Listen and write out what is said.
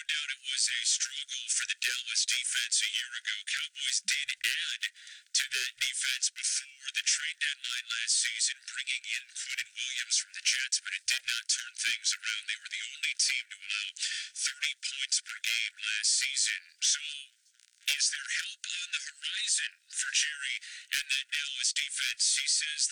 doubt it was a struggle for the Dallas defense a year ago. Cowboys did add to that defense before the trade deadline last season, bringing in Quentin Williams from the Jets, but it did not turn things around. They were the only team to allow 30 points per game last season. So, is there help on the horizon for Jerry and that Dallas defense? He says